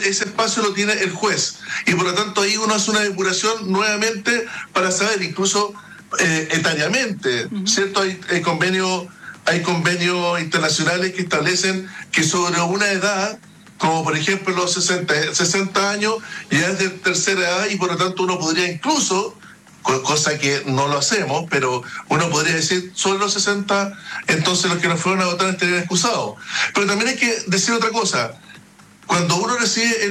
ese espacio lo tiene el juez. Y por lo tanto ahí uno hace una depuración nuevamente para saber, incluso etariamente, ¿cierto? Hay convenios internacionales que establecen que sobre una edad, como por ejemplo los 60 años, ya es de tercera edad y por lo tanto uno podría incluso, cosa que no lo hacemos, pero uno podría decir sobre los 60, entonces los que no fueron a votar estarían excusados. Pero también hay que decir otra cosa. Cuando uno recibe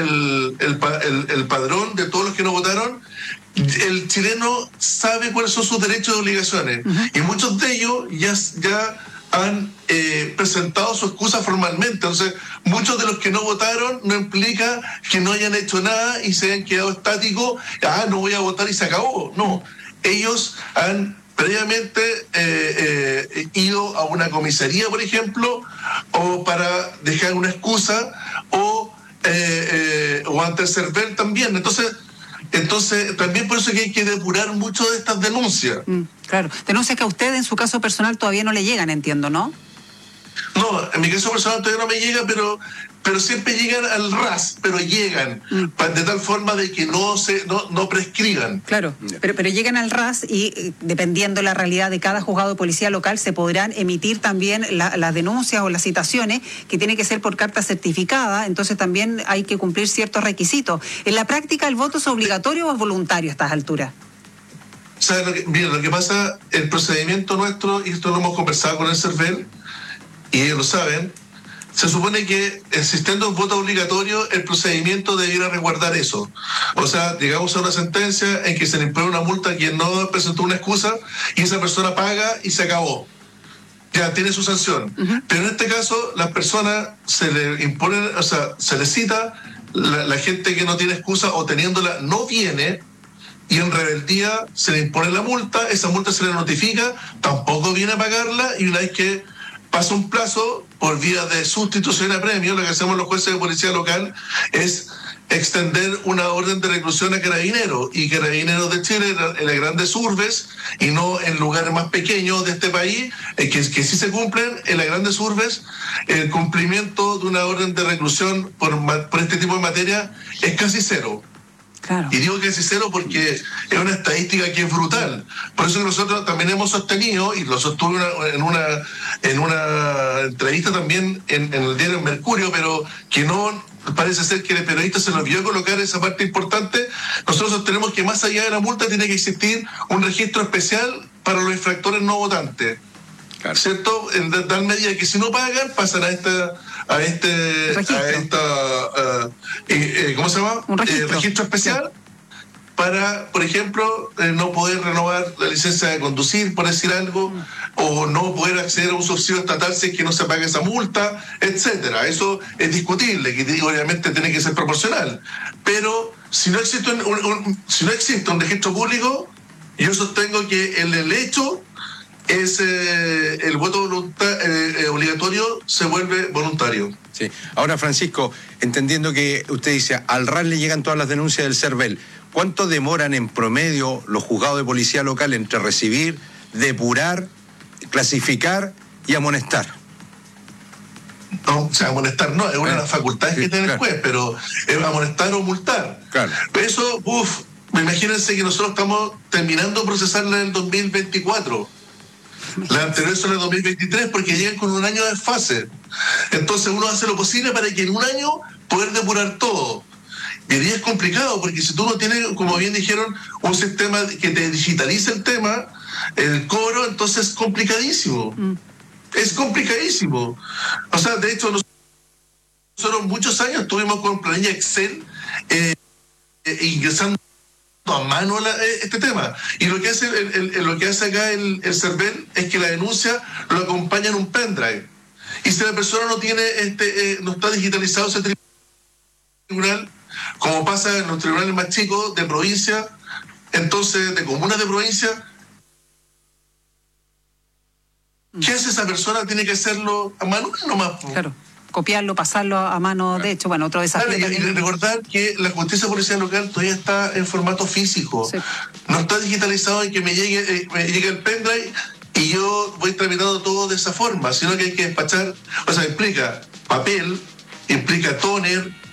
el padrón de todos los que no votaron, el chileno sabe cuáles son sus derechos y obligaciones. Y muchos de ellos ya han presentado su excusa formalmente. Entonces, muchos de los que no votaron no implica que no hayan hecho nada y se hayan quedado estáticos. No voy a votar y se acabó. No, ellos han previamente ido a una comisaría, por ejemplo, o para dejar una excusa, o ante el CERVEL también. Entonces, también por eso que hay que depurar mucho de estas denuncias. Claro, denuncias que a usted en su caso personal todavía no le llegan, entiendo, ¿no? No, en mi caso personal todavía no me llega, pero siempre llegan al RAS, pero llegan, de tal forma de que no prescriban. Claro, pero llegan al RAS y dependiendo la realidad de cada juzgado de policía local se podrán emitir también las denuncias o las citaciones que tienen que ser por carta certificada, entonces también hay que cumplir ciertos requisitos. En la práctica, ¿el voto es obligatorio o es voluntario a estas alturas? O sea, lo que pasa, el procedimiento nuestro, y esto lo hemos conversado con el CERVEL, y ellos lo saben, se supone que existiendo un voto obligatorio, el procedimiento debiera resguardar eso. O sea, llegamos a una sentencia en que se le impone una multa a quien no presentó una excusa y esa persona paga y se acabó. Ya tiene su sanción. Pero en este caso, las personas se le imponen, o sea, se les cita, la gente que no tiene excusa o teniéndola no viene, y en rebeldía se le impone la multa, esa multa se le notifica, tampoco viene a pagarla, y una vez que pasa un plazo, por vía de sustitución a premio, lo que hacemos los jueces de policía local es extender una orden de reclusión a Carabineros, y Carabineros de Chile en las grandes urbes y no en lugares más pequeños de este país, que sí se cumplen en las grandes urbes. El cumplimiento de una orden de reclusión por este tipo de materia es casi cero. Claro. Y digo que es cero porque es una estadística que es brutal. Por eso que nosotros también hemos sostenido, y lo sostuve en una entrevista también en el diario Mercurio, pero que no parece ser que el periodista se nos olvidó colocar esa parte importante. Nosotros sostenemos que más allá de la multa tiene que existir un registro especial para los infractores no votantes. Claro. ¿Cierto? En tal medida que si no pagan, pasan a ¿cómo se llama? Un registro especial, para, por ejemplo, no poder renovar la licencia de conducir, por decir algo, o no poder acceder a un subsidio estatal si es que no se paga esa multa, etcétera. Eso es discutible, que obviamente tiene que ser proporcional. Pero si no existe un registro público, yo sostengo que el hecho es el voto obligatorio se vuelve voluntario. Sí. Ahora, Francisco, entendiendo que usted dice, al RAS le llegan todas las denuncias del CERVEL, ¿cuánto demoran en promedio los juzgados de policía local entre recibir, depurar, clasificar y amonestar? No, o sea, amonestar no, es una de las facultades que tiene el juez, pero es amonestar o multar. Claro. Pero eso, imagínense que nosotros estamos terminando de procesarla en el 2024. La anterior son en el 2023 porque llegan con un año de desfase. Entonces uno hace lo posible para que en un año poder depurar todo. Y hoy día es complicado porque si tú no tienes, como bien dijeron, un sistema que te digitalice el tema, el cobro, entonces es complicadísimo. Es complicadísimo. O sea, de hecho, nosotros muchos años estuvimos con planilla Excel ingresando a mano este tema. Y lo que hace acá el CERVEL es que la denuncia lo acompaña en un pendrive. Y si la persona no tiene no está digitalizado ese tribunal, como pasa en los tribunales más chicos de provincia, entonces de comunas de provincia, ¿qué hace esa persona? Tiene que hacerlo a mano nomás. Claro. Copiarlo, pasarlo a mano, de hecho, bueno, otro desafío. Y recordar que la justicia policial local todavía está en formato físico. Sí. No está digitalizado en que me llegue el pendrive y yo voy tramitando todo de esa forma, sino que hay que despachar, o sea, implica papel, implica tóner,